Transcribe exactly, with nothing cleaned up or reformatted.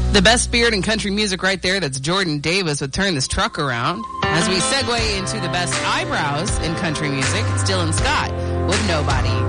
The best beard in country music right there. That's Jordan Davis with Turn This Truck Around. As we segue into the best eyebrows in country music, it's Dylan Scott with Nobody.